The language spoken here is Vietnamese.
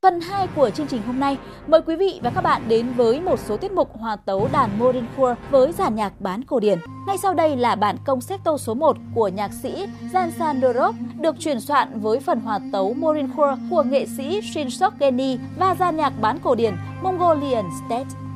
Phần 2 của chương trình hôm nay, mời quý vị và các bạn đến với một số tiết mục hòa tấu đàn Maureenkhor với dàn nhạc bán cổ điển. Ngay sau đây là bản concerto số 1 của nhạc sĩ Jansan Dorok được chuyển soạn với phần hòa tấu Maureenkhor của nghệ sĩ Shin Sok Geni và dàn nhạc bán cổ điển Mongolian State.